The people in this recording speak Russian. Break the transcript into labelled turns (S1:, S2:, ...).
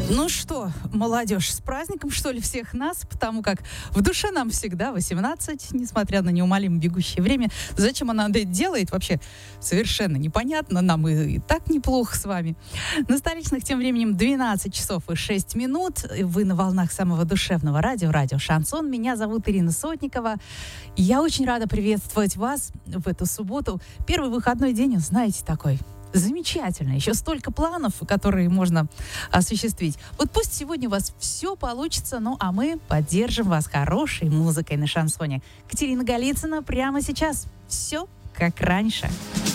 S1: Ну что, молодежь, с праздником, что ли, всех нас, потому как в душе нам всегда 18, несмотря на неумолимо бегущее время. Зачем она это делает, вообще совершенно непонятно, нам и так неплохо с вами. На столичных тем временем 12 часов и 6 минут. Вы на волнах самого душевного радио Шансон. Меня зовут Ирина Сотникова. Я очень рада приветствовать вас в эту субботу. Первый выходной день, знаете, такой замечательно. Еще столько планов, которые можно осуществить. Вот пусть сегодня у вас все получится, ну а мы поддержим вас хорошей музыкой на шансоне. Катерина Голицына прямо сейчас. Все как раньше.